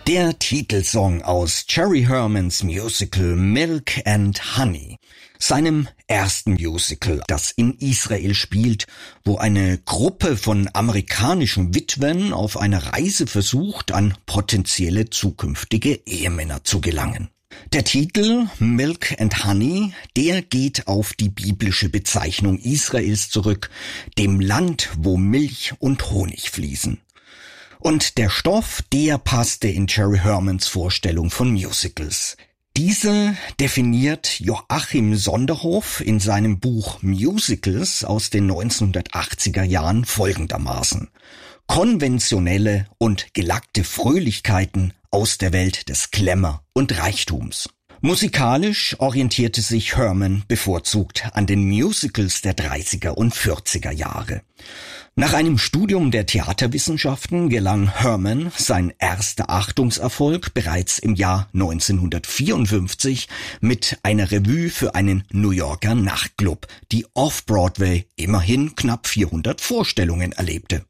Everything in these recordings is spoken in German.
Der Titelsong aus Jerry Hermans Musical Milk and Honey, seinem ersten Musical, das in Israel spielt, wo eine Gruppe von amerikanischen Witwen auf einer Reise versucht, an potenzielle zukünftige Ehemänner zu gelangen. Der Titel Milk and Honey, der geht auf die biblische Bezeichnung Israels zurück, dem Land, wo Milch und Honig fließen. Und der Stoff, der passte in Jerry Hermans Vorstellung von Musicals. Diese definiert Joachim Sonderhoff in seinem Buch Musicals aus den 1980er Jahren folgendermaßen: konventionelle und gelackte Fröhlichkeiten aus der Welt des Glamour und Reichtums. Musikalisch orientierte sich Herman bevorzugt an den Musicals der 30er und 40er Jahre. Nach einem Studium der Theaterwissenschaften gelang Herman sein erster Achtungserfolg bereits im Jahr 1954 mit einer Revue für einen New Yorker Nachtclub, die off-Broadway immerhin knapp 400 Vorstellungen erlebte.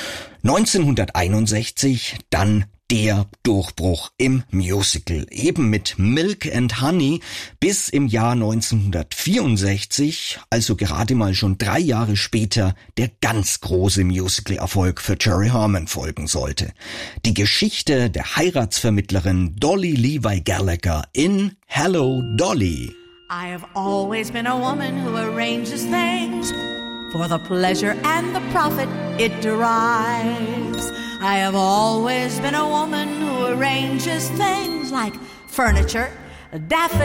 1961 dann der Durchbruch im Musical, eben mit Milk and Honey, bis im Jahr 1964, also gerade mal schon 3 Jahre später, der ganz große Musical-Erfolg für Jerry Herman folgen sollte. Die Geschichte der Heiratsvermittlerin Dolly Levi Gallagher in Hello, Dolly. I have always been a woman who arranges things for the pleasure and the profit it derives. I have always been a woman who arranges things like furniture, daffodils,